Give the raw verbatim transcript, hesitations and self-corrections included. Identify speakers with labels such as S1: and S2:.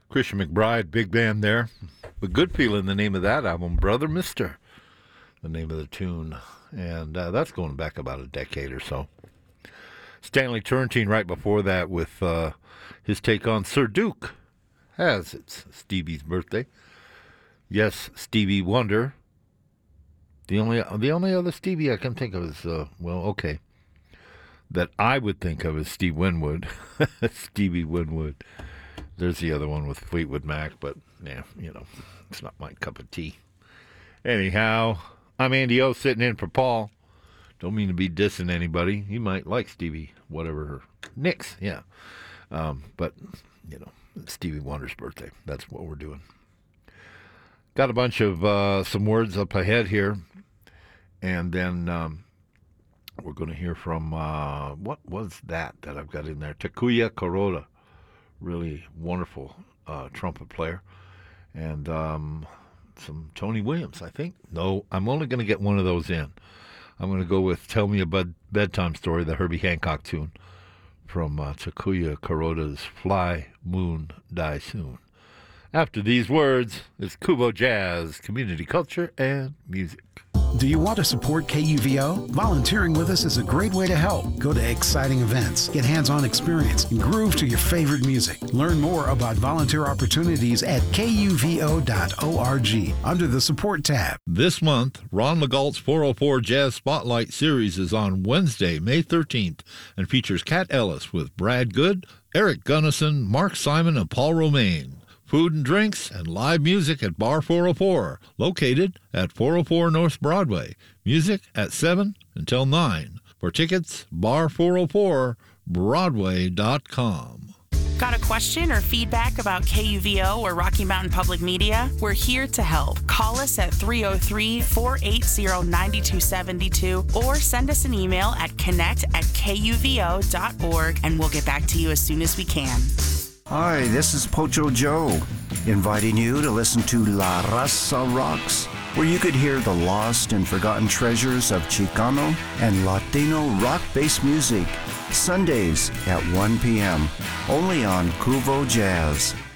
S1: Christian McBride, big band there. But Good Feeling, the name of that album. Brother Mister, the name of the tune. And uh, that's going back about a decade or so. Stanley Turrentine right before that with uh, his take on Sir Duke. As it's Stevie's birthday. Yes, Stevie Wonder. The only the only other Stevie I can think of is, uh, well, okay, that I would think of is Steve Winwood. Stevie Winwood. There's the other one with Fleetwood Mac, but, yeah, you know, it's not my cup of tea. Anyhow, I'm Andy O sitting in for Paul. Don't mean to be dissing anybody. He might like Stevie, whatever. Nicks, yeah. Um, but, you know, it's Stevie Wonder's birthday. That's what we're doing. Got a bunch of uh, some words up ahead here. And then um, we're going to hear from, uh, what was that that I've got in there? Takuya Kuroda. Really wonderful uh, trumpet player. And um, some Tony Williams, I think. No, I'm only going to get one of those in. I'm going to go with Tell Me a Bed- Bedtime Story, the Herbie Hancock tune from uh, Takuya Kuroda's Fly, Moon, Die Soon. After these words, it's Kuvo Jazz, community culture and music.
S2: Do you want to support K U V O? Volunteering with us is a great way to help. Go to exciting events, get hands-on experience, and groove to your favorite music. Learn more about volunteer opportunities at K U V O dot org under the Support tab.
S1: This month, Ron LeGault's four oh four Jazz Spotlight Series is on Wednesday, May thirteenth, and features Cat Ellis with Brad Good, Eric Gunnison, Mark Simon, and Paul Romaine. Food and drinks and live music at Bar four oh four, located at four oh four North Broadway. Music at seven until nine. For tickets, bar four oh four broadway dot com.
S3: Got a question or feedback about K U V O or Rocky Mountain Public Media? We're here to help. Call us at three oh three, four eight zero, nine two seven two or send us an email at connect at K U V O dot org and we'll get back to you as soon as we can.
S4: Hi, this is Pocho Joe, inviting you to listen to La Raza Rocks, where you could hear the lost and forgotten treasures of Chicano and Latino rock-based music, Sundays at one p.m., only on Kuvo Jazz.